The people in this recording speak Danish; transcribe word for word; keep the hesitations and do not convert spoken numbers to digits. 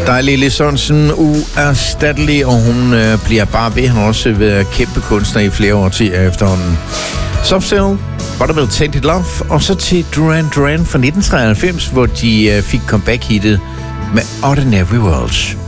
Der er Lili Sørensen uerstattelig, og hun øh, bliver bare ved. Han har også været kæmpe kunstner i flere årtier efterhånden. Subcell, Buttermilk Tainted Love, og så til Duran Duran fra nitten treoghalvfems, hvor de øh, fik comeback-hittet med Ordinary Worlds.